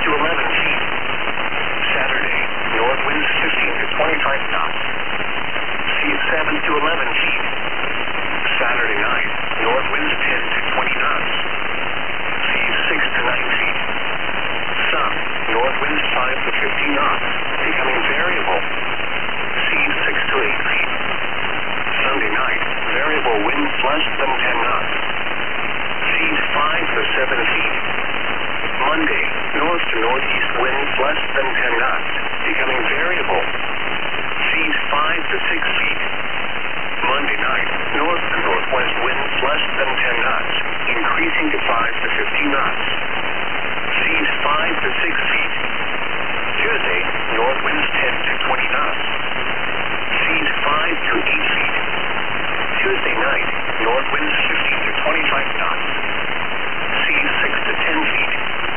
to 11 feet. Saturday, north winds 15 to 25 knots. Seas 7 to 11 feet. Saturday night, north winds 10 to 20 knots. Seas 6 to 9 feet. Sun, north winds 5 to 15 knots, becoming variable. Seas 6 to 8 feet. Sunday night, variable winds less than 10 knots. Seas 5 to 7 feet. Monday, north to northeast winds less than 10 knots, becoming variable. Seas 5 to 6 feet. Monday night, north to northwest winds less than 10 knots, increasing to 5 to 15 knots. Seas 5 to 6 feet. Tuesday, north winds 10 to 20 knots. Seas 5 to 8 feet. Tuesday night, north winds 15 to 25 knots. Seas 6 to 10 feet.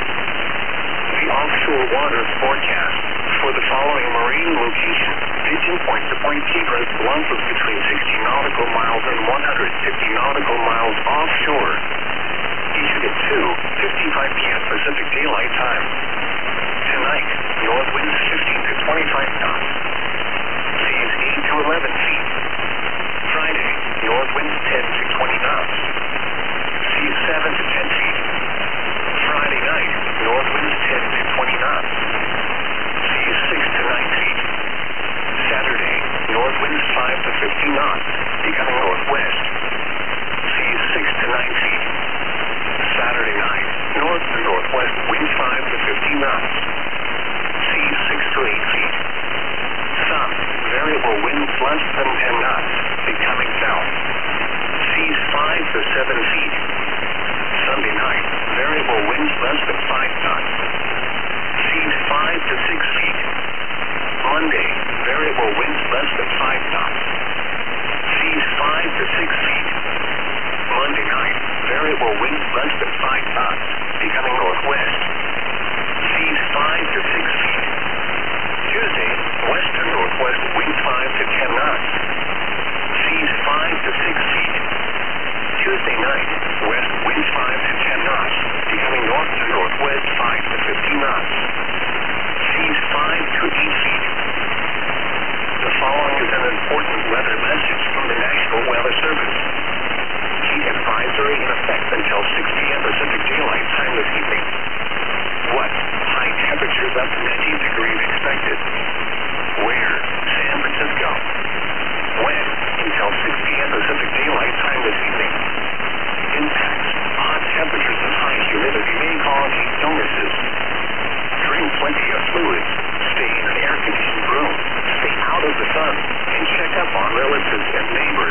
The offshore water forecast for the following marine location: Pigeon Point to Point Keypress, longitude between 60 nautical miles and 150 nautical miles offshore. Issued at 2:55 p.m. Pacific Daylight Time. Tonight, north winds 15 to 25 knots. Seas 8 to 11 feet. Friday, north winds 10 to 20 knots. Seas 7 to 10 feet. Friday night, north winds 10 to 20 knots. Seas 6 to 9 feet. Saturday, north winds 5 to 15 knots, becoming northwest. Seas 6 to 9 feet. Saturday night, north to northwest winds 5 to 15 knots. Seas 6 to 8 feet. Sun, variable winds less than 10 knots, becoming south. Seas 5 to 7 feet. Sunday night, variable winds less than 5 knots. Seas 5 to 6 feet. Monday, variable winds less than 5 knots. Seas 5 to 6 feet. Monday night, variable winds less than 5 knots, becoming northwest. Seas 5 to 6 feet. Tuesday, west to northwest winds 5 to 10 knots. Seas 5 to 6 feet. Tuesday night, west winds 5 to 10 knots, becoming north to northwest 5 to 15 knots. Seas 5 to 8 feet. The following is an important weather message from the National Weather Service. Heat advisory in effect until 6 p.m. Pacific Daylight Time this evening. What? High temperatures up to 19 degrees expected. Where? San Francisco. When? Until 6 p.m. Pacific Daylight Time this evening. Impacts. Hot temperatures and high humidity may cause heat illnesses. Drink plenty of fluids. Stay in an air-conditioned room. Stay out of the sun. And check up on relatives and neighbors.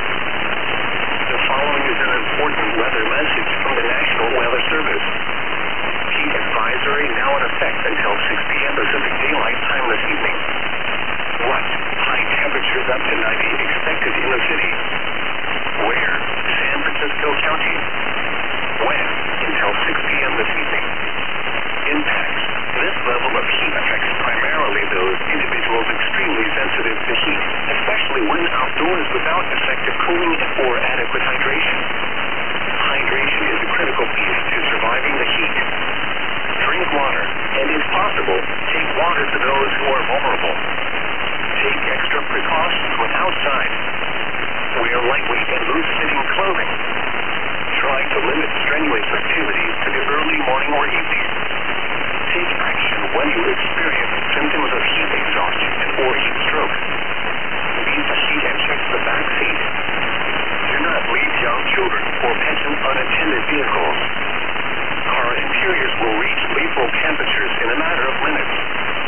The following is an important weather message from the National Weather Service. Heat advisory now in effect until 6 p.m. Pacific Daylight Time this evening. What? High temperatures up to 90 expected in the city. Where? San Francisco County. When? Until 6 p.m. this evening. Impacts. This level of heat affects primarily those individuals extremely sensitive to heat, especially when outdoors without effective cooling or adequate hydration. Hydration is a critical piece to surviving the heat. Drink water, and if possible, take water to those who are vulnerable. Take extra precautions when outside. Wear lightweight and loose-fitting clothing. Try to limit strenuous activities to the early morning or evening. Take action when you experience symptoms of heat exhaustion or heat stroke. Leave the seat and check the back seat. Do not leave young children or pets in unattended vehicles. Car interiors will reach lethal temperatures in a matter of minutes.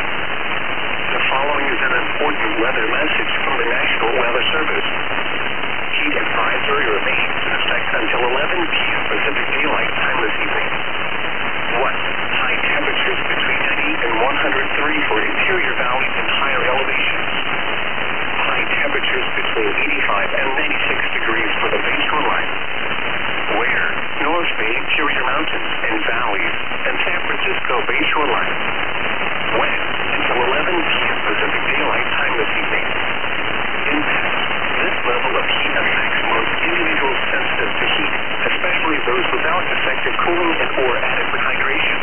The following is an important weather message from the National Weather Service. Heat advisory remains in effect until 11 p.m. Pacific Daylight Time this evening. What? High temperatures between 90 and 103 for interior valleys and higher elevations. High temperatures between 85 and 96 degrees for the Bay Shoreline. Where? North Bay interior mountains and valleys and San Francisco Bay Shoreline. When? Until 11 p.m. Pacific Daylight Time this evening. Impacts. This level of heat affects most individuals sensitive to heat, especially those without effective cooling and or adequate hydration.